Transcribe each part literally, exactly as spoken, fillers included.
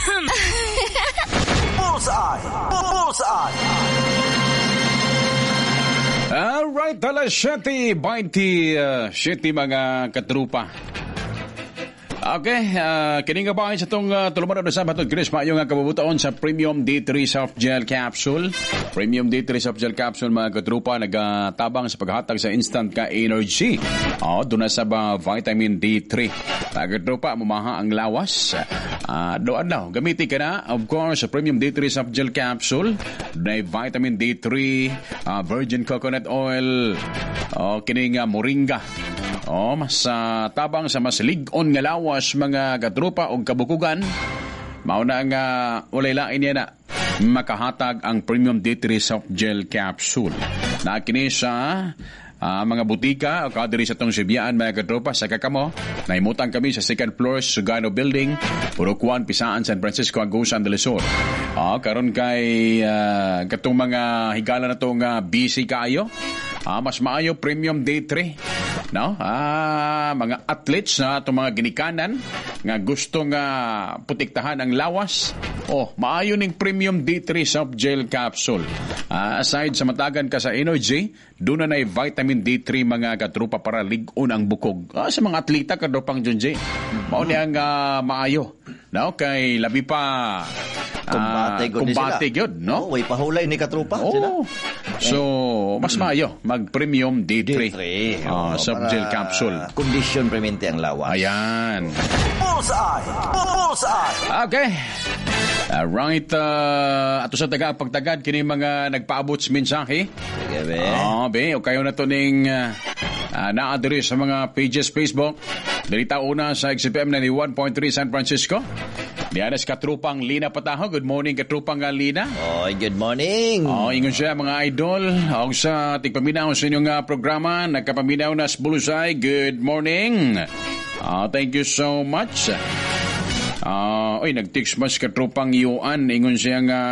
Bullseye! Bullseye! Alright, alas siyete, baynti, uh, siyete mga katrupa. Okay, uh, kining nga ba sa itong uh, tulumaran na sabat Chris, maayo nga kabubuton sa Premium D three Soft Gel Capsule. Premium D three Soft Gel Capsule mga katrupa, nagtabang sa paghatag sa instant ka energy. Oh, doon na sa uh, vitamin D three. Mga katrupa, mamaha ang lawas. Uh, doon daw, gamitin ka na, of course, sa Premium D three Soft Gel Capsule. Na vitamin D three, uh, virgin coconut oil, oh, kining uh, moringa. Oh, mas uh, tabang sa mas lig-on nga lawas mga katrupa o kabukugan. Mauna nga uh, walay lain niya na makahatag ang Premium D three Soft Gel Capsule. Na kini sa uh, mga butika o kadiri sa tong Sibiyaan mga katrupa sa kakamo. Naimutang kami sa second floor Sugano Building, Purukuan, Pisaan, San Francisco, Agusan del Sur. Uh, karon kay uh, katong mga higala na tong uh, busy kaayo. Uh, mas maayo Premium D three. No? Ah, mga athletes na itong mga ginikanan nga gusto nga putiktahan ang lawas. Oh, maayo ning Premium D three Soft Gel Capsule. Ah, aside sa matagan ka sa energy, doon na na vitamin D three mga katrupa para lig-on ang bukog. Ah, sa mga atleta kadto pang Junji. Mao ni ang uh, maayo. No, kay labi pa kumbate uh, kumbate gyud, no? Oh, way pahulay ni katrupa oh. sila. So, mas maayo mag Premium D three. D three. Oh, Soft Gel Capsule. Condition premente ang lawas. Ayan. Bullseye! Bullseye! Okay. Alright, uh, ato sa taga pagtagad kini mga nagpaabot sa mensahe. Sige, be. Oh, be, o kayo na to ning uh, uh, naa-address sa mga pages Facebook. Dalita una sa X F M ninety-one point three San Francisco. Diyanas katrupang Lina Pataho. Good morning katrupang uh, Lina. Oh, good morning. Oh, ingon siya mga idol. O sa tigpaminaw sa inyong uh, programa, nagkapaminaw na sa Bulusay. Good morning. Uh, thank you so much. Ah, uh, oy nag-text mas katrupang yuan, ingon siya nga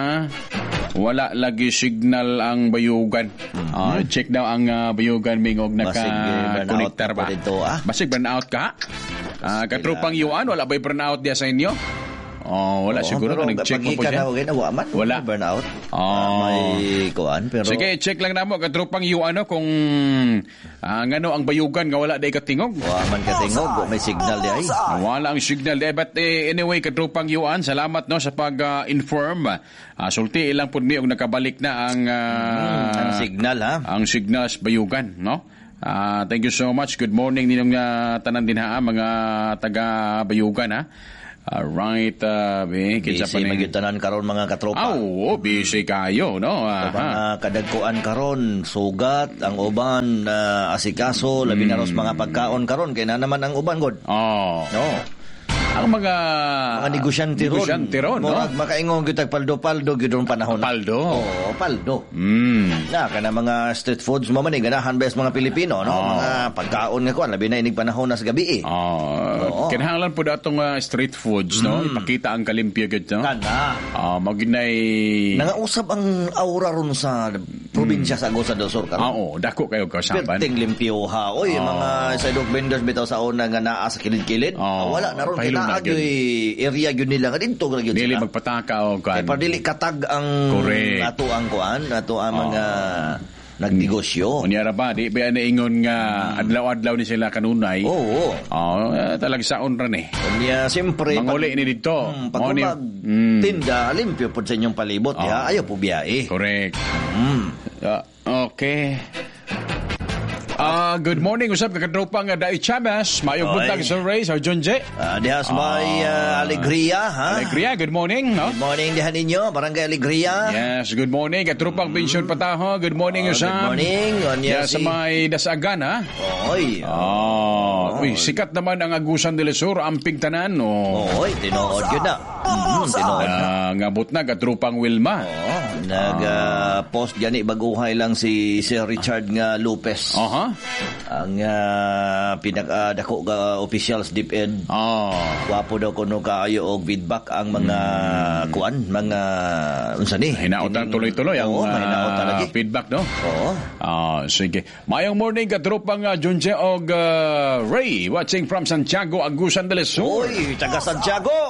wala lagi signal ang bayugan. Ah, uh, check daw ang uh, bayugan mingog naka-connector ba? Dito, ah? Basig burnout ka? Ah, uh, katrupang yuan, wala ba'y burnout dia sa inyo? Oh, wala oh, siguro na nag-check mo po siya. Wala man. Wala burnout. Oh. May kuan pero sige, check lang namo katrupang yu ano kung uh, ngano ang bayugan nga wala day katingog. Wa man katingog, may signal di ay. Wala ang signal di but eh, anyway katrupang yuan, salamat no sa pag-inform. Uh, uh, sulti ilang pud mi og nakabalik na ang uh, hmm, ang signal ha. Ang signal sa bayugan, no? Uh, thank you so much. Good morning ninyong uh, tanan din ha mga taga bayugan ha. Alright, uh, be, busy magyutanan karon mga katropa. Oo, oh, busy kayo, no? Sa mga kadagkuan karon, sugat, ang uban, uh, asikaso, labi na ros mga pagkaon karon, kaya na naman ang uban, God. Oh. No. Ang mga... Mga negosyante ron. Negosyante ron, no? Murag makaingon kita paldo-paldo, gidong panahon. Paldo? Oo, paldo. Mm. Na, kana mga street foods mo man, ganahan best mga Pilipino, no? Oh. Mga pagkaon nga kuan, labi na inig panahon na sa gabi, eh. Oh. Kinahanglan po datong uh, street foods, no? Mm. Ipakita ang kalimpyo, gito, no? Kana. Oh, maginay... Nangausap ang aura ron sa probinsya mm. sa Agusan del Sur, karon. Oo, dako kayo kausapan. Perting limpyo, ha? Oy, oh. mga sidewalk vendors bitaw sa una nga naa sa kilid-kilid. Oh. Wala na ron, agyoy area gyud nila nga dito ra gyud dili magpataka o kan. Kay padili katag ang correct. ato ang kuan, ato ang mga oh. nagnegosyo. Unya ra ba di ba na ingon nga hmm. adlaw-adlaw ni sila kanunay. Oo. Oh, uh, talag saon ra ni. Unya siyempre manguli ni dito. Hmm, pag mag mm. tinda limpyo pud sa inyong palibot, oh. ya ayo po biyahe. Correct. Mm. Uh, okay. Uh, good morning, usap kakadropang uh, Dai Chavez. Mayong buntag sa Ray, sa John J. Uh, dihas may uh, Alegria, ha? Alegria, good morning, no? Good morning, dihan ninyo, Barangay Alegria. Yes, good morning. Katropang mm. Pensyon Pataho, good morning, uh, usap. Good morning. Yes, sa may Dasagan, ha? Oy. Oh, oh. Uy, sikat naman ang Agusan del Sur, amping tanan, no? Oy, tinood yun na. Mm, tinood na. Uh, ngabot na, katropang Wilma. Oo, nag-post uh, gani baguhay lang si Sir Richard nga Lopez. Aha. Uh-huh. Ang uh, pinaka-dako uh, officials DepEd. Oh. Wapo daw kuno kaayo og feedback ang mga hmm. kuan, mga unsa ni? Hinaotan tuloy-tuloy ang oh, uh, feedback, no? Oo. Ah, sige. Mayong morning katropang uh, Junje og uh, Ray watching from Santiago, Agusan del Sur. Oy, taga Santiago.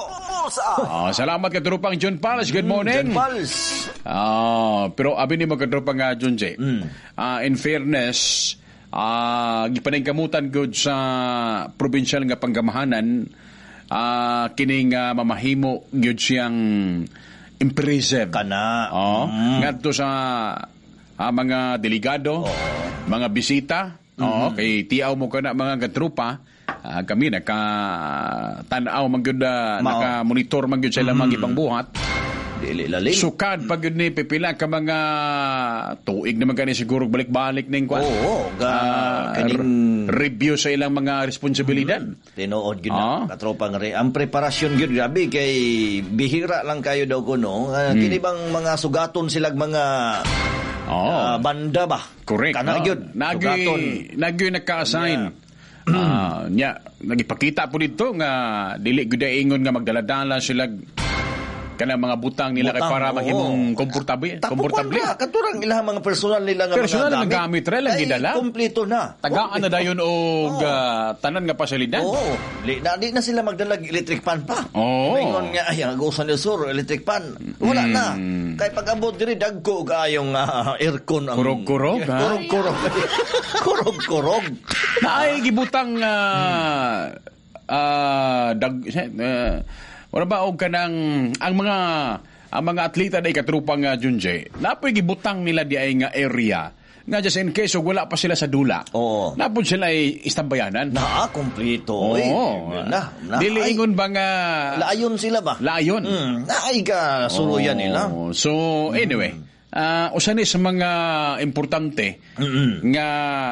Bullseye. Oh, salamat katropang John Pals. Good morning. John Pals. Ah, pero abi ni mo katropang nga John J. Mm. Ah, in fairness, ah, gipaningkamutan gud sa provincial nga panggamahanan, ah, kining uh, mamahimo gyud siyang impressive. Kana. Oh, Mm. ngadto sa ah, mga delegado, Oo. mga bisita, oh, kay tiaw mo kana mga katrupa. Ah, kami naka tanaw man gyud, uh, Mao. naka-monitor man gyud sa ilang mga ibang buhat. Dili lalim. Sukad pag yun ni pipila ka mga tuig naman kani siguro balik-balik ning kwan. Oo, ga Ah, kaning r- review sa ilang mga responsibilidad. tinuod gyud Ah. na katropang re. Ang preparasyon gyud grabe kay bihira lang kayo daw kuno. Uh, Hmm. Kini bang mga sugaton silag mga Oh, ah, banda ba? correct. Kana no? gyud. Sugaton. Nagi nagi naka-assign. Ah, nya nagipakita po dito nga dili gud ingon nga magdaladala sila kana mga butang nila kay Butang, para oo. maghimong komportable, Tapuan komportable. na, katurang ilang mga personal nila nga Personal mga nga gamit, ra lang Ay, gidala. kompleto na. Tagaan na dayon og ah, tanan nga pasilidad. Oo. Di na, di na sila magdalag electric pan pa. Oo. Mingon nga, ay, ang Agusan del Sur, electric pan. Wala Mm. na. Kay pag-abot diri dagko kayong uh, aircon. Ang, Kurog-kurog, ha? Kurog-kurog. Kurog-kurog. Naay gibutang ah ah, dag uh, wala ba og kanang ang mga ang mga atleta day katrupang uh, Junjay, napoy gibutang nila di ay nga area nga just in case og wala pa sila sa dula. Oo. Napod sila ay istambayanan. Na, kompleto. Oo. Oy. Na, na, Dili ay, ingon ba nga Laayon sila ba? laayon. Hmm. Naay ka suluyan Oo. nila. So anyway, ah usa ni sa mga importante Mm-mm. nga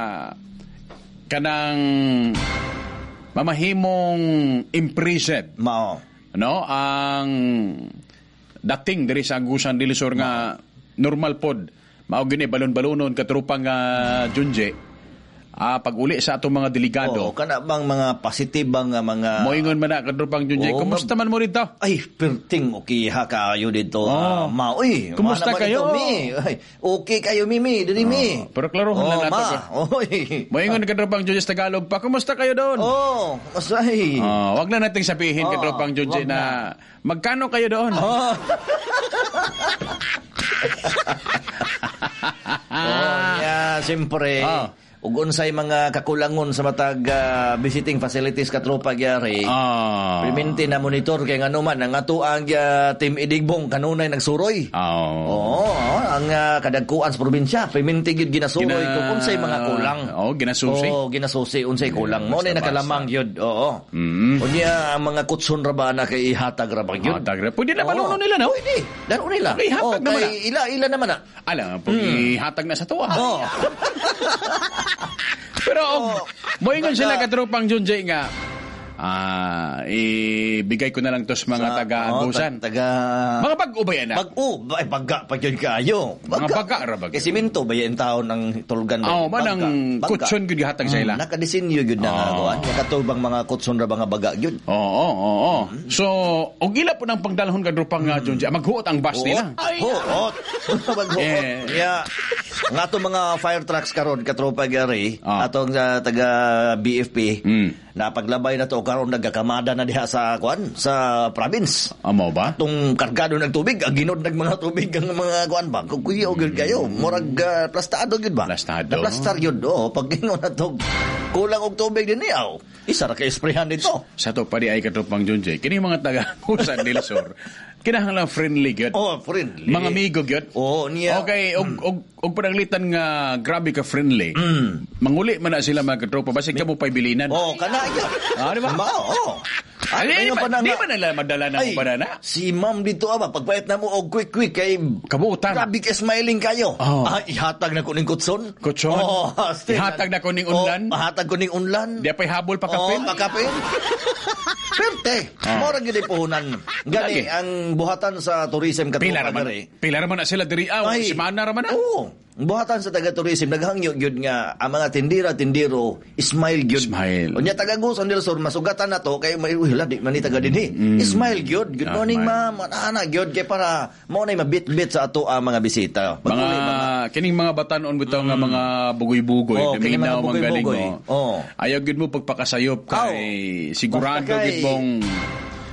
kanang mamahimong imprisoned, Mao. no, ang dating diri sa Agusan del Sur nga normal pod mao gini balon-balonon katrupang nga Junje. Ah, pag uli sa atong mga delegado, Oo, kana bang mga positive bang nga mga moingon man na katrupang Junje, Oo, kumusta man mo dito? ay, perting okay ha kayo dito. Oh. Ah, ma, uy, Kumusta ma naman kayo? ito, mi. Ay, okay kayo, Mimi. Dili, mi. Pero klaro Oh, lang nato. ma. Oy. Moingon katrupang Junje sa Tagalog pa, kumusta kayo doon? Oh, masay. Ah, wag na nating sabihin Oh, katrupang Junje wag na magkano kayo doon? Oh. oh, yeah, siyempre. Ah. Ug unsay mga kakulangon sa matag ah, visiting facilities katropa gyari. Ah. Primente na monitor kay ngano man ang ato ang ah, team Idigbong kanunay nagsuroy. Oh. Oo, ang uh, kadagkuan sa probinsya, primente gid ginasuroy Gina- kung unsay mga kulang. Oh, ginasusi. Oo, ginasusi unsay kulang. Mo Basta-basta. na nakalamang yun. Oo. Mm. Unya ang mga kutson ra ba na kay ihatag ra ba yun? Hatag ra. Pwede na Oo. panuno nila, no? Pwede. Laro nila. Okay, hatag Oo, naman kay ila ila naman na. Alam, pag ihatag na sa tuwa. Oo. Pero, Oo. moingon sila Baga- katropang Junjay nga, ah, ibigay ko na lang to sa mga Sa- taga-agusan. oo, taga Mga pag-ubayan na. Bag-o, ay bagga pa yun kayo. Mga baga ra ba? Kasi minto ba yung taon ng tulgan Oo, manang kutson gyud gihatag sa ila. Hmm, nakadesinyo yun na nga Oo. kuan. Nakatulbang mga kutson ra ba nga baga yun. Oo, oo, oo. So, og ila po ng pagdalhon kadropang uh, Junjay, maghuot ang bus nila. Huot. Maghuot. Yeah. Yeah. Nga to mga fire trucks karon katropa gari Ah. atong uh, taga B F P. Mm. Napaglabay na to karon nagakamada na diha sa kuan sa province. Amo ba? Tong kargado ng tubig, ang ginod ng mga tubig ang mga kuan ba. Kung kuya o gyud kayo, murag uh, plastado gyud ba? Plastado. Naplastar gyud oh, pag gingon na to. Kulang og tubig din niyaw. Isa ra kay sprayhan dito. Sa to pa di ay katropang Junjay. Kini mga taga-agusan del Sur, kinahanglan friendly gyud. Oh, friendly. Mga amigo gyud. Oh, niya. Okay, og og og panaglitan nga grabe ka friendly. Mm. Manguli man na sila mga katropa basig ka mo pay bilinan. Oh, kana gyud. Ah, di ba? Ma, oh. Ay, di, ngayon ba, pa na di nga- ba nila madala ng Ay, banana? si ma'am dito aba, pagpayat na mo og quick-quick kay Kabuutan. grabe ka smiling kayo. Oh. Ah, ihatag na ko ning kutson. Kutson? Oh, still. Ihatag na ko ning unlan? Oh, ihatag ko ning unlan. Di pay habol pa Oh, kapin? pakapin. Perte. Oh. Mora gid puhunan. Gani Lagi. ang buhatan sa tourism Pila katupa raman. diri. Pila raman na sila diri aw. Ay. Si mana raman na. Oo. Ang buhatan sa taga-tourism, naghangyo gyud nga ang mga tindira-tindiro, smile gyud. Smile. Unya taga-Agusan del Sur, masugatan na to, kay may uy, ladi, mani taga dinhi. Smile gyud. Good Ah, morning, smile. ma'am. Ana, gyud, kay para mo na mabit-bit sa ato ang mga bisita. Mga Paguli, mga kining mga batanon bitaw nga mga bugoy-bugoy, Oh, kining mga minaw man galing bugoy-bugoy. mo. Oh. Ayaw gid mo pagpakasayop kay Oh. sigurado Basta kay- gid mong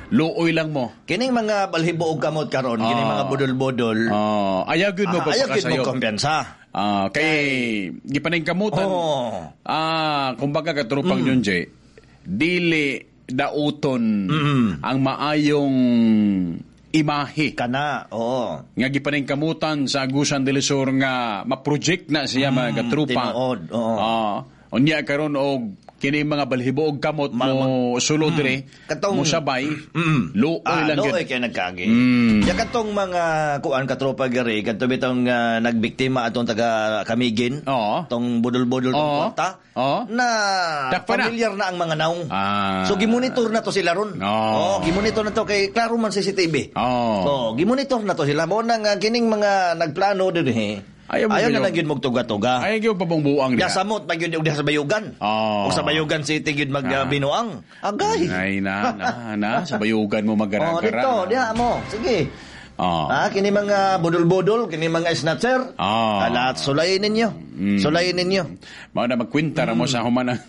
luoy lang mo. Kining mga balhibo og kamot karon, kining Ah. mga budol-budol. Oh, ayaw gud mo Ah, ayaw gid mo pagpakasayo. kumpiyansa. Ah, kay gipaning kamutan. Oh. Ah, kumbaga katrupang yun, Jay. Dili dauton Mm. ang maayong imahe Kana, oo. nga gipaning kamutan sa Agusan del Sur nga ma-project na siya mga katrupa. tinuod, oo. Ah, unya karon og kini mga balhibo og kamot Ma- mo sulod dire. Katong- Mo sabay. Mm. Luoy Ah, lang luoy gid. kay nagkagi. Mm. Ya katong mga kuan katropa gari, kadto bitong uh, nagbiktima atong taga Kamigin. Oo. Tong budol-budol tong Oo. kwarta. Oo. Na Dakpa na. familiar na ang mga naong. Ah. So gimonitor na to sila ron. Oo. Oh, gimonitor na to kay klaro man C C T V. Oh. So gimonitor na to sila mo nang uh, kining mga nagplano dinhi. Ayaw mo Ayaw kayo- na lang gyud magtuga-tuga. Ay gyud pabungbuang Ya diha. samot pag yun yung sa Bayugan. Oo. O sa Bayugan City yun mag Ah. uh, binuang. Agay. Ay na na na sa bayugan mo Oh, magara-gara. dito, diha mo. Sige. Oh. Ah, kini mga budol-budol, kini mga snatcher. Ah. Lahat sulayin ninyo. Mm. Sulayin ninyo. Mao na magkwinta ra mo sa humanang.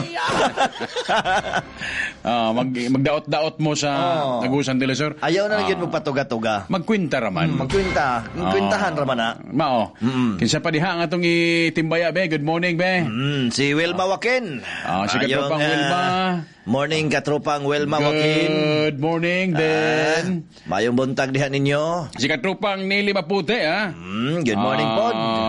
Ah, mag magdaot-daot mo sa Oh. Agusan del Sur. Ayaw na Ah. gyud mo patuga-tuga. Magkwinta ra man. Magkwinta, kwintahan ra man na. Mao. Mm. Kinsa pa diha ang atong itimbaya be? Good morning be. Mm, si Wilma Wakin. Ah, si Ayong, katropang ah, Wilma. Morning katropang Wilma Wakin. Good morning then. Ah, mayong buntag diha ninyo. Si katropang Nili Maputi ha. Mm, good morning Ah, pod.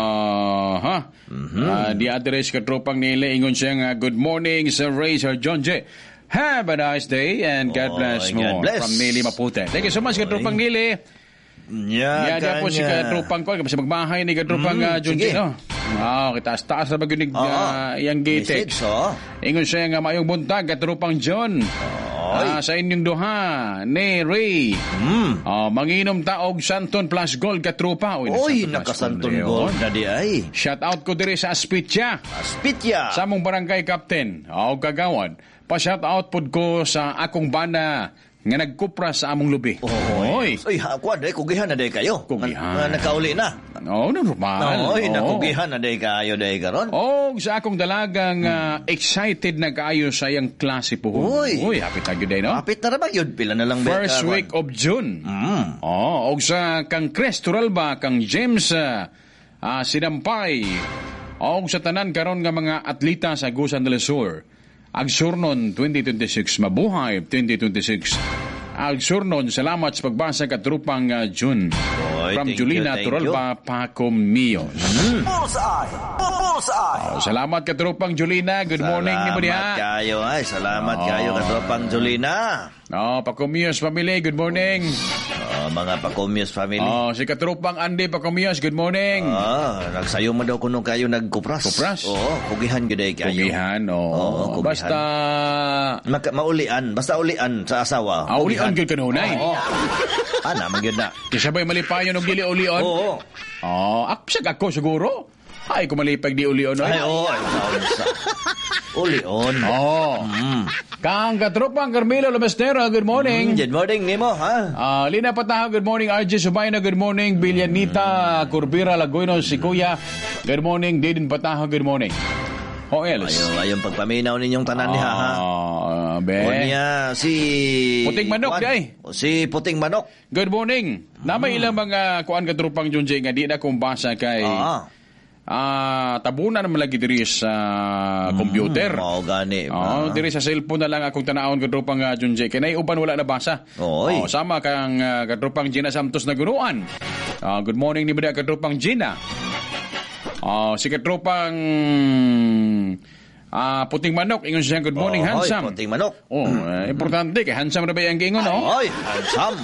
ha. Ah, di address katropang Nili ingon siya nga good morning Sir Ray, Sir John J. Have a nice day and God Oh, bless God more bless. from Nili Maputi. Thank you so much katropang Nili. Yeah, Yeah, diya po si katropang ko kasi magbahay ni katropang Mm, uh, John J. sige. No? Ah, kitaas-taas na bagyunig Oo. uh, iyang gate. Message, oh. Ingon siya nga mayong buntag katropang John. Ah, sa inyong duha ni Ray. Mm. Ah, manginom taog Santon plus Gold katropa. Oy, Santon plus nakasanton Gold gold yun. na di ay. Shout out ko diri sa Aspitya. Aspitya. Sa among barangay captain, o kagawad. Pa-shout out pod ko sa akong bana nga nagkupra sa among lubi. Oy. Oy, ako day kugihan na day kayo. Kugihan. Na, nakauli na. Oh, normal. Oy, Oo. nakugihan na day kayo day karon. O sa akong dalagang ah, excited na kaayo sa iyang klase po. Uy. Uy, happy tayo day, no? Kapit na ra ba yun? Pila na lang ba? First karon? week of June. Mm. Oh, og sa kang Chris Turalba, kang James uh, uh, Sinampay, og sa tanan karon nga mga atleta sa Agusan del Sur. Agsurnon twenty twenty-six, mabuhay twenty twenty-six. Agsurnon, salamat sa pagbasa katrupang uh, June. Oy, From thank Julina you, thank Turalba, Pacomillos. Bullseye. Bullseye. Oh, salamat katrupang Julina. Good morning ni mo Salamat diha. kayo ay. Salamat Oh. kayo katropang Julina. Oh, Pacomillos family, good morning. Oh, mga Pacomios family. Oh, si katrupang Andy Pacomillos, good morning. Ah, nagsayo mo daw kuno kayo nagkupras. Kupras? Oo, kugihan gyud ay kayo. Kugihan, oh. Oo, kugihan. Basta Maka, maulian, basta ulian sa asawa. Ah, ulian gyud kanunay. Oo. Ana, magyud na. Kisa ba'y malipayon og dili ulion? Oo. Oh, aksag ako siguro. Ay, kung malipag di ulion. Ay, Ay, oo. Ay, taon sa. Ulion. oh. Mm. Kang katropang Carmelo Lobestero, good morning. Good morning, Nemo, ha? Ah, Lina Pataha, good morning. R J Subayna, good morning. Bilyanita Corbira Lagoyno, si Kuya, good morning. Didin Pataha, good morning. Ho else? Ayaw, ayaw pagpaminaw ninyong tanan niya, ha? Ah, O be. niya, si... Puting manok, Kuan, day. Si Puting Manok. Good morning. Namay ilang mga kuan katropang Junjay nga di na kong basa kay Ah, ah tabunan naman lagi diri sa computer. mao gani. Oh, diri sa cellphone na lang akong tanaon katropang uh, Junjay. Kay uban wala na basa. Oy. Oh, sama kang uh, katropang Gina Santos na guruan. Ah, good morning ni Bida katropang Gina. Oh, si katropang ah Puting Manok ingon siya good morning Oh, hoy, handsome. Puting Manok. Oh, eh, importante kay handsome ra ba yang gingon no? Oy, handsome.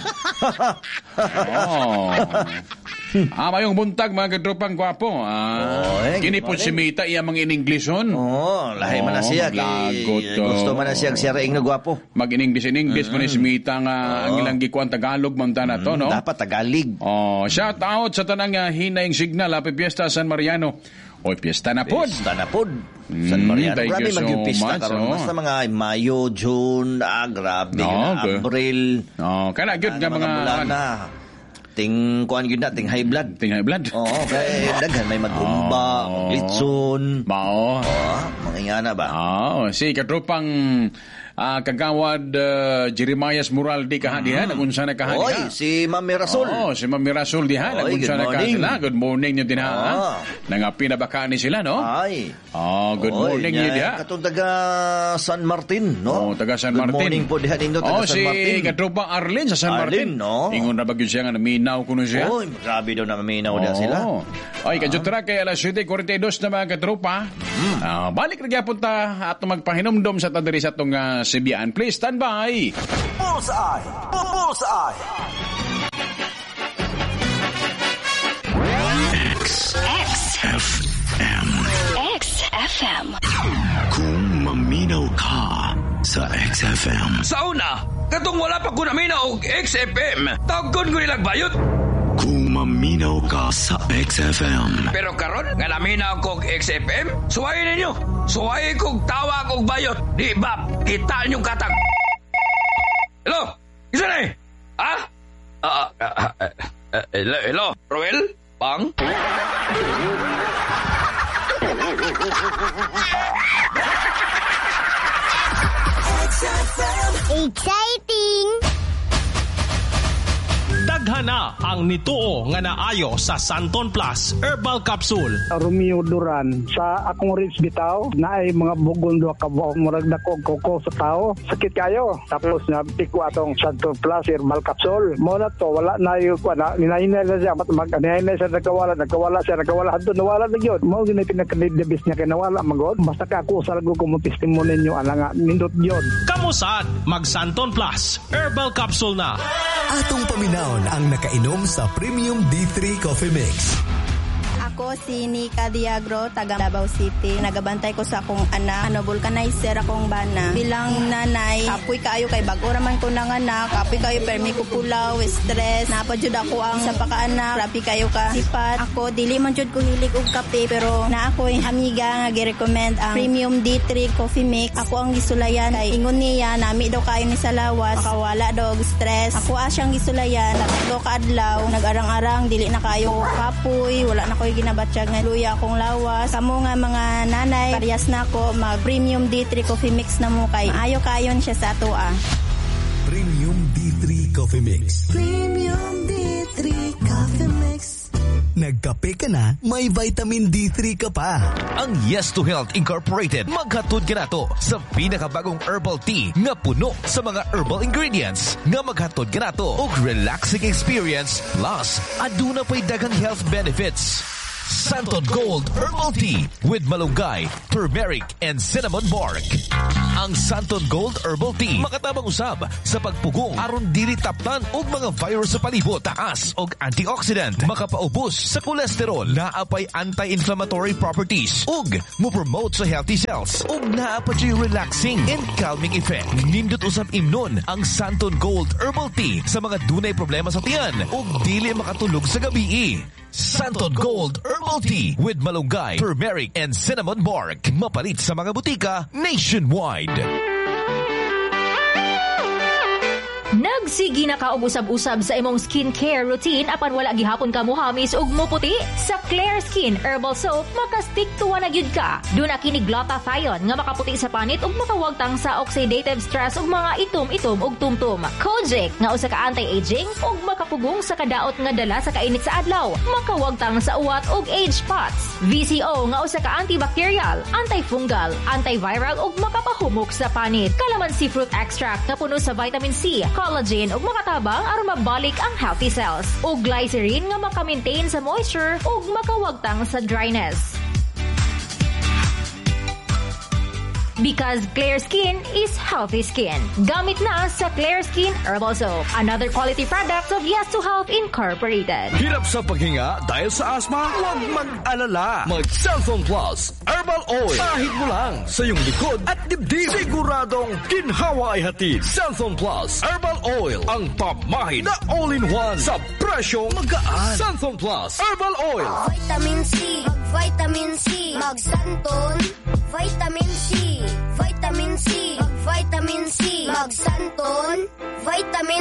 Oh. Ah, mayong buntag mga katropang gwapo. Ah, Oy, kini good po si morning. Mita iya mga in-Englisson. Oh, lahi man na Oh, siya. maglagot, Kay, oh. gusto man na siya siya raing na gwapo. Mag in English in English man ni si Mita nga ang ilang gikuan Tagalog man ta na to, no? Dapat Tagalog. Oh, shout out sa tanang uh, hinaing signal Happy Fiesta San Mariano. Oy, piyesta na pod. Pista na pod. San Mm, Mariano. thank Grabe you so mag-pista much, karon. oh. Basta mga Mayo, June, ah, grabe. No, na, okay. April. Oh, kana gyud nga Ano, mga bulan na. Ting, kuan gyud na, ting high blood. tingay blood. Oo, kay daghan may mag-umba, Oh. litson. Mao. Oh, mga ingana ba? Oh, si katropang uh, kagawad uh, Jeremias Muraldi kahadihan, mm. nagunsa na kahadihan. Oy, si Ma'am Mirasol. Oo, si Ma'am Mirasol dihan, nagunsa na kahadihan. Good morning nyo din ha. Ah. Nangapi na baka ni sila, no? Ay. Oh, good Oy, morning nyo diha. Katong taga San Martin, no? Oh, taga San good Martin. Good morning po dihan ninyo, taga oh, San si Martin. Si katropang Arlene sa San Arlene, Martin. no? Ingon na bagyo siya nga, naminaw ko na siya. Oy, grabe daw na naminaw na sila. Ay, kadyutra kay alas siyete forty-two na mga katropa. Mm. Uh, balik na gyapon ta at magpahinomdom sa tadiri sa itong uh, Sibian. Please stand by. Bullseye! Bullseye! X. X. F M. X F M. Kung maminaw ka sa X F M. Sa una, katong wala pa ko naminaw og X F M, tawgon ko nilang bayot. Kung maminaw ka sa X F M. Pero karon nga naminaw ko og X F M, suwayin ninyo. Suwayin kong tawa kong bayot. Di ba, kita niyong katag. Hello? Isa na eh? Ha? Uh, uh, uh, uh, uh, hello? Hello? Roel? Pang? Exciting! Daghana ang nituo nga naayo sa Santon Plus Herbal Capsule. Romeo Duran sa akong rich bitaw na ay mga bugon duha ka buok murag dako koko sa tao. Sakit kayo. Tapos na piko atong Santon Plus Herbal Capsule. Mo na to wala na yung na ninahinay na siya mag ninahinay sa nagkawala nagkawala siya nagkawala hadto nawala na gyud. Mo gini pinaka-debis niya kay nawala magod. Basta ka ako sa lago ko mo testimony niyo ana nga nindot gyud. Kamusad mag Santon Plus Herbal Capsule na. Atong paminawon ang nakainom sa Premium D three Coffee Mix. Ako si Nika Diagro, taga Davao City. Nagabantay ko sa akong anak. Ano, vulcanizer akong bana. Bilang nanay, kapoy kaayo kay bago raman ko ng anak. Kapoy kayo permi ko pulaw, stress. Napadyod ako ang sa pakaanak. Rapi kayo ka sipat. Ako, dili man jud ko hilig og kape. Pero na ako yung amiga nga gi-recommend ang Premium D three Coffee Mix. Ako ang gisulayan. Kay ingon niya, nami daw kayo ni sa lawas. Makawala daw og stress. Ako asyang gisulayan. Tatlo ka adlaw. Nag-arang-arang, dili na kayo kapoy. Wala na ko ginabatsyag nga luya akong lawas. Kamo nga mga nanay, parehas na ako, mag Premium D three Coffee Mix na mo kay ayo kayon siya sa atoa. Premium D three Coffee Mix. Premium D three Coffee Mix. Nagkape ka na, may vitamin D three ka pa. Ang Yes to Health Incorporated maghatod ka nato sa pinakabagong herbal tea nga puno sa mga herbal ingredients nga maghatod ka nato og relaxing experience plus aduna pay daghang health benefits. Santon Gold Herbal Tea with malunggay, turmeric, and cinnamon bark. Ang Santon Gold Herbal Tea makatabang usab sa pagpugong aron dili taptan og mga virus sa palibot, taas og antioxidant, makapaubos sa cholesterol, naapay anti-inflammatory properties ug mo-promote sa healthy cells ug naapay relaxing and calming effect. Nindot usab imnon ang Santon Gold Herbal Tea sa mga dunay problema sa tiyan ug dili makatulog sa gabi. Santon Gold Herbal Tea with malunggay, turmeric, and cinnamon bark. Mapalit sa mga butika nationwide. Nagsigi na ka og usab-usab sa imong skincare routine apan wala gihapon ka mohamis og muputi? Sa Claire Skin Herbal Soap, makastick tuwa na gyud ka. Doon na kini glutathione nga makaputi sa panit ug makawagtang sa oxidative stress ug mga itom-itom ug tumtum. Kojic nga usa ka anti-aging ug makapugong sa kadaot nga dala sa kainit sa adlaw. Makawagtang sa uwat ug age spots. V C O nga usa ka antibacterial, antifungal, antiviral ug makapahumok sa panit. Calamansi fruit extract nga puno sa vitamin C, collagen ug makatabang aron mabalik ang healthy cells. Ug glycerin nga maka-maintain sa moisture ug makawagtang sa dryness. Because Claire Skin is healthy skin. Gamit na sa Claire Skin Herbal Soap. Another quality product of Yes to Health Incorporated. Hirap sa paghinga dahil sa asma? Huwag mag-alala. Mag-Cellphone Plus Herbal Oil. Kahit mo lang sa iyong likod at dibdib. Siguradong ginhawa ay hatid. Cellphone Plus Herbal Oil. Ang top mahid na all-in-one sa presyong magaan. Cellphone Plus Herbal Oil. Vitamin C. Mag-vitamin C. Mag-Santon. Vitamin C. Vitamin C. Mag-vitamin C. Mag-Santon. Vitamin